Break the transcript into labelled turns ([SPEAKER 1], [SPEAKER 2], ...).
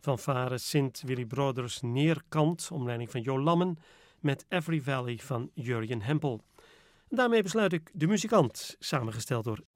[SPEAKER 1] Fanfare Sint Willy Brothers Neerkant, onder leiding van Jo Lammen, met Every Valley van Jurjen Hempel. En daarmee besluit ik De Muzikant, samengesteld door